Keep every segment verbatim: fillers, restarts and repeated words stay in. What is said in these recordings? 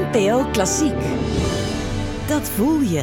N P O Klassiek. Dat voel je.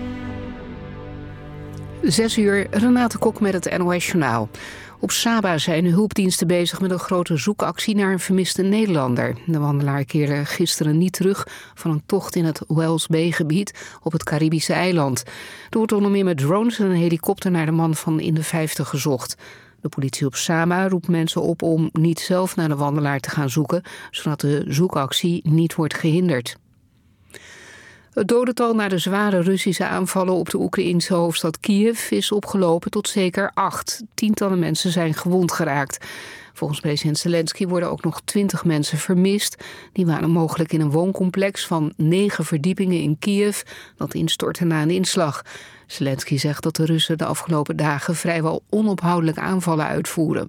Zes uur, Renate Kok met het N O S Journaal. Op Saba zijn hulpdiensten bezig met een grote zoekactie naar een vermiste Nederlander. De wandelaar keerde gisteren niet terug van een tocht in het Wells Bay-gebied op het Caribische eiland. Er wordt onder meer met drones en een helikopter naar de man van in de vijftig gezocht. De politie op Saba roept mensen op om niet zelf naar de wandelaar te gaan zoeken, zodat de zoekactie niet wordt gehinderd. Het dodental na de zware Russische aanvallen op de Oekraïense hoofdstad Kiev is opgelopen tot zeker acht. Tientallen mensen zijn gewond geraakt. Volgens president Zelensky worden ook nog twintig mensen vermist. Die waren mogelijk in een wooncomplex van negen verdiepingen in Kiev dat instortte na een inslag. Zelensky zegt dat de Russen de afgelopen dagen vrijwel onophoudelijk aanvallen uitvoeren.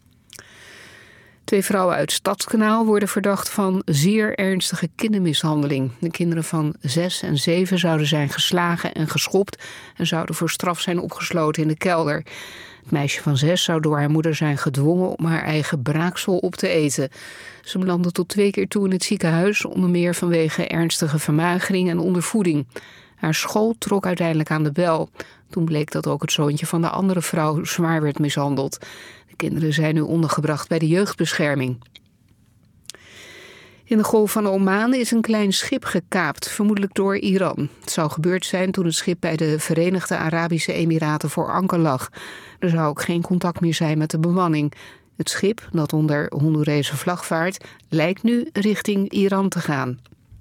Twee vrouwen uit Stadskanaal worden verdacht van zeer ernstige kindermishandeling. De kinderen van zes en zeven zouden zijn geslagen en geschopt en zouden voor straf zijn opgesloten in de kelder. Het meisje van zes zou door haar moeder zijn gedwongen om haar eigen braaksel op te eten. Ze belandde tot twee keer toe in het ziekenhuis, onder meer vanwege ernstige vermagering en ondervoeding. Haar school trok uiteindelijk aan de bel. Toen bleek dat ook het zoontje van de andere vrouw zwaar werd mishandeld. De kinderen zijn nu ondergebracht bij de jeugdbescherming. In de Golf van Oman is een klein schip gekaapt, vermoedelijk door Iran. Het zou gebeurd zijn toen het schip bij de Verenigde Arabische Emiraten voor anker lag. Er zou ook geen contact meer zijn met de bemanning. Het schip, dat onder Hondurese vlag vaart, lijkt nu richting Iran te gaan.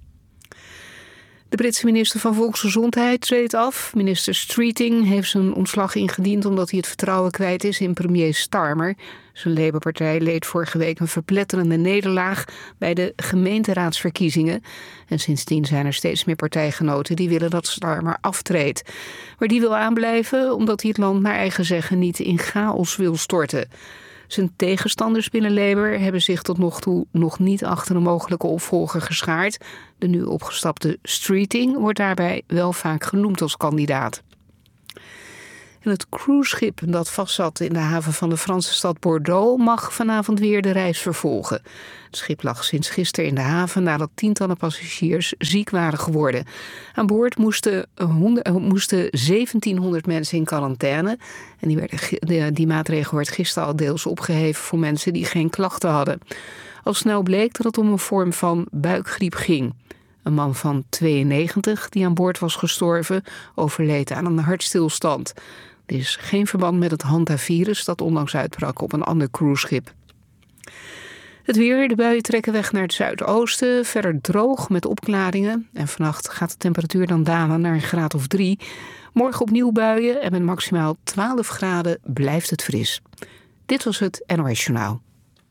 De Britse minister van Volksgezondheid treedt af. Minister Streeting heeft zijn ontslag ingediend omdat hij het vertrouwen kwijt is in premier Starmer. Zijn Labour-partij leed vorige week een verpletterende nederlaag bij de gemeenteraadsverkiezingen. En sindsdien zijn er steeds meer partijgenoten die willen dat Starmer aftreedt. Maar die wil aanblijven omdat hij het land naar eigen zeggen niet in chaos wil storten. Zijn tegenstanders binnen Labour hebben zich tot nog toe nog niet achter een mogelijke opvolger geschaard. De nu opgestapte Streeting wordt daarbij wel vaak genoemd als kandidaat. En het cruiseschip dat vastzat in de haven van de Franse stad Bordeaux mag vanavond weer de reis vervolgen. Het schip lag sinds gisteren in de haven nadat tientallen passagiers ziek waren geworden. Aan boord moesten, moesten zeventienhonderd mensen in quarantaine. En die, werden, die maatregel werd gisteren al deels opgeheven voor mensen die geen klachten hadden. Al snel bleek dat het om een vorm van buikgriep ging. Een man van tweeënnegentig die aan boord was gestorven overleed aan een hartstilstand. Er is geen verband met het hantavirus dat onlangs uitbrak op een ander cruiseschip. Het weer, de buien trekken weg naar het zuidoosten, verder droog met opklaringen. En vannacht gaat de temperatuur dan dalen naar een graad of drie. Morgen opnieuw buien en met maximaal twaalf graden blijft het fris. Dit was het N O S Journaal.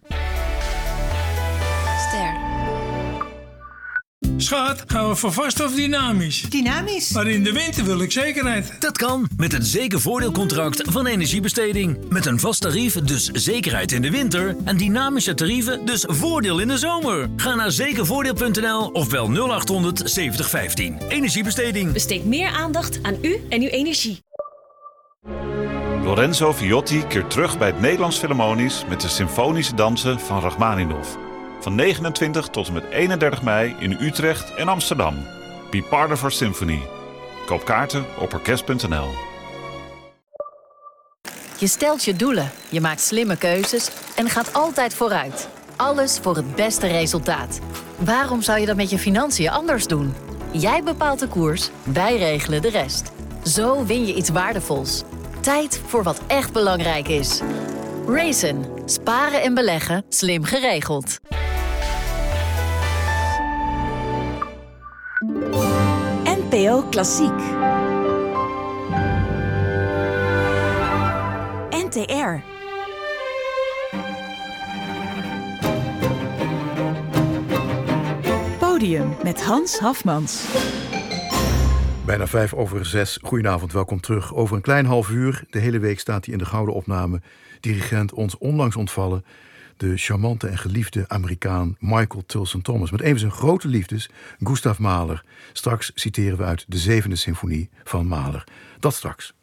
Schat, gaan we voor vast of dynamisch? Dynamisch. Maar in de winter wil ik zekerheid. Dat kan met het zekervoordeelcontract van Energiebesteding. Met een vast tarief, dus zekerheid in de winter. En dynamische tarieven, dus voordeel in de zomer. Ga naar zekervoordeel punt n l of bel nul acht honderd zeventig vijftien. Energiebesteding. Besteed meer aandacht aan u en uw energie. Lorenzo Viotti keert terug bij het Nederlands Philharmonisch met de symfonische dansen van Rachmaninov. Van negenentwintig tot en met eenendertig mei in Utrecht en Amsterdam. Be part of our symphony. Koop kaarten op orkest punt n l. Je stelt je doelen, je maakt slimme keuzes en gaat altijd vooruit. Alles voor het beste resultaat. Waarom zou je dat met je financiën anders doen? Jij bepaalt de koers, wij regelen de rest. Zo win je iets waardevols. Tijd voor wat echt belangrijk is. Raisin. Sparen en beleggen slim geregeld. N P O Klassiek. N T R. Podium met Hans Hafmans. Bijna vijf over zes. Goedenavond, welkom terug. Over een klein half uur, de hele week staat hij in de gouden opname. Dirigent ons onlangs ontvallen, de charmante en geliefde Amerikaan Michael Tilson Thomas. Met een van zijn grote liefdes, Gustav Mahler. Straks citeren we uit de zevende symfonie van Mahler. Dat straks.